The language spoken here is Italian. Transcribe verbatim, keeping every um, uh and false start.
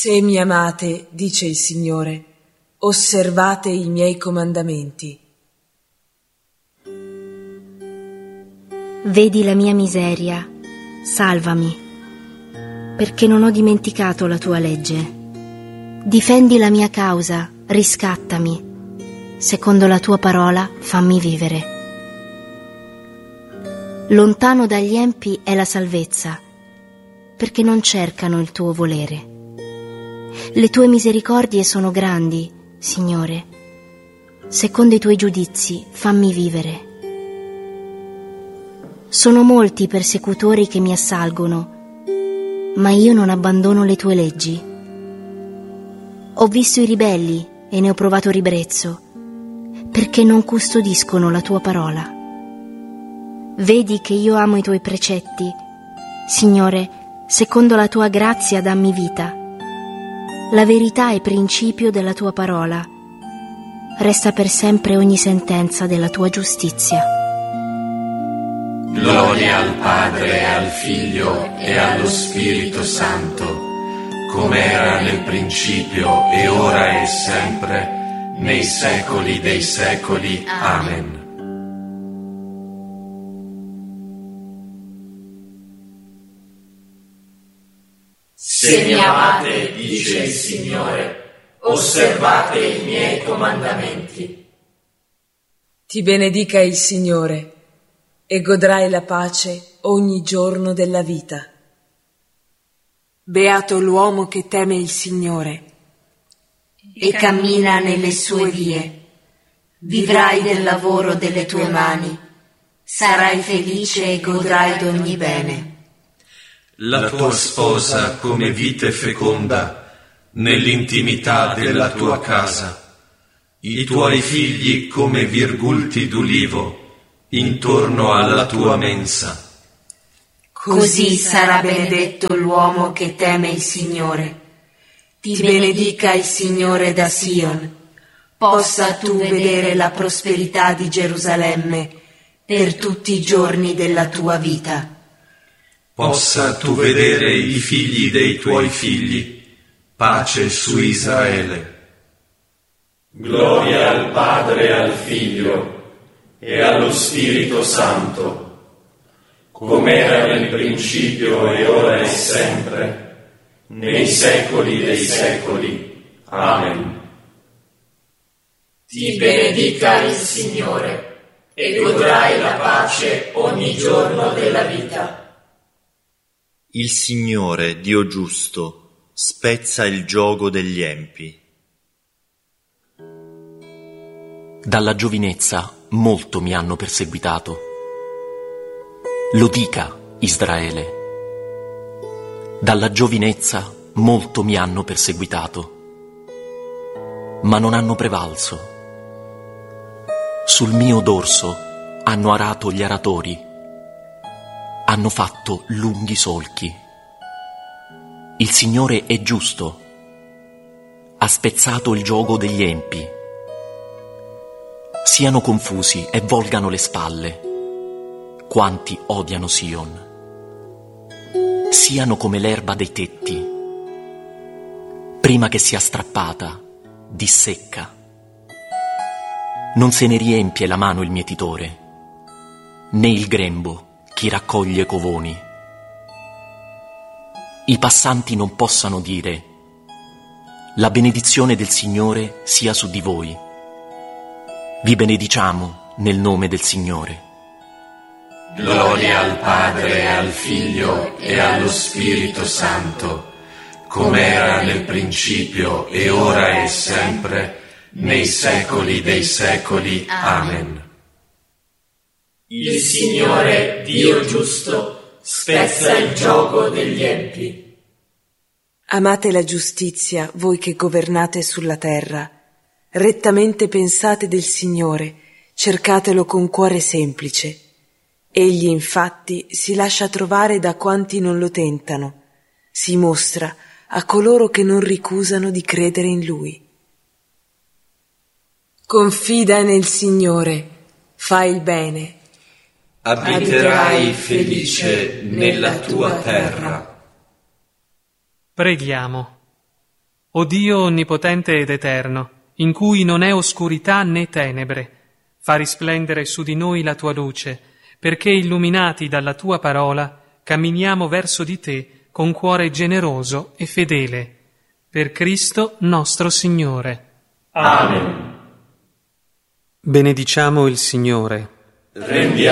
Se mi amate, dice il Signore, osservate i miei comandamenti. Vedi la mia miseria, salvami, perché non ho dimenticato la tua legge. Difendi la mia causa, riscattami. Secondo la tua parola, fammi vivere. Lontano dagli empi è la salvezza, perché non cercano il tuo volere. Le tue misericordie sono grandi, Signore. Secondo i tuoi giudizi, fammi vivere. Sono molti i persecutori che mi assalgono, ma io non abbandono le tue leggi. Ho visto i ribelli e ne ho provato ribrezzo, perché non custodiscono la tua parola. Vedi che io amo i tuoi precetti. Signore, secondo la tua grazia dammi vita. La verità è principio della tua parola. Resta per sempre ogni sentenza della tua giustizia. Gloria al Padre e al Figlio e allo Spirito Santo, come era nel principio e ora e sempre, nei secoli dei secoli. Amen. Se mi amate, dice il Signore, osservate i miei comandamenti. Ti benedica il Signore e godrai la pace ogni giorno della vita. Beato l'uomo che teme il Signore e cammina nelle sue vie. Vivrai del lavoro delle tue mani, sarai felice e godrai d'ogni bene. La tua sposa come vite feconda nell'intimità della tua casa, i tuoi figli come virgulti d'ulivo intorno alla tua mensa. Così sarà benedetto l'uomo che teme il Signore. Ti benedica il Signore da Sion. Possa tu vedere la prosperità di Gerusalemme per tutti i giorni della tua vita. Possa tu vedere i figli dei tuoi figli, pace su Israele. Gloria al Padre e al Figlio e allo Spirito Santo, come era nel principio e ora e sempre, nei secoli dei secoli. Amen. Ti benedica il Signore e godrai la pace ogni giorno della vita. Il Signore, Dio giusto, spezza il giogo degli empi. Dalla giovinezza molto mi hanno perseguitato. Lo dica, Israele. Dalla giovinezza molto mi hanno perseguitato, ma non hanno prevalso. Sul mio dorso hanno arato gli aratori, hanno fatto lunghi solchi. Il Signore è giusto, ha spezzato il giogo degli empi. Siano confusi e volgano le spalle quanti odiano Sion. Siano come l'erba dei tetti, prima che sia strappata, dissecca. Non se ne riempie la mano il mietitore, né il grembo chi raccoglie covoni. I passanti non possano dire: la benedizione del Signore sia su di voi. Vi benediciamo nel nome del Signore. Gloria al Padre e al Figlio e allo Spirito Santo, come era nel principio e ora e sempre, nei secoli dei secoli. Amen. Il Signore, Dio giusto, spezza il giogo degli empi. Amate la giustizia, voi che governate sulla terra. Rettamente pensate del Signore, cercatelo con cuore semplice. Egli infatti si lascia trovare da quanti non lo tentano, si mostra a coloro che non ricusano di credere in Lui. Confida nel Signore, fai il bene. Abiterai felice nella tua terra. Preghiamo. O Dio onnipotente ed eterno, in cui non è oscurità né tenebre, fa risplendere su di noi la tua luce, perché illuminati dalla tua parola camminiamo verso di te con cuore generoso e fedele. Per Cristo nostro Signore. Amen. Benediciamo il Signore. Rendiamo